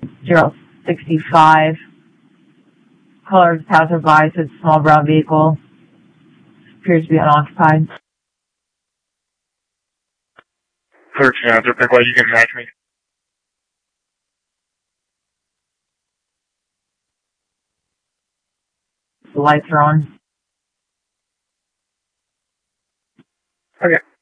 065. Color of passerby, says small brown vehicle. Appears to be unoccupied. 13 out there, Pickway, you can match me. The lights are on. Okay.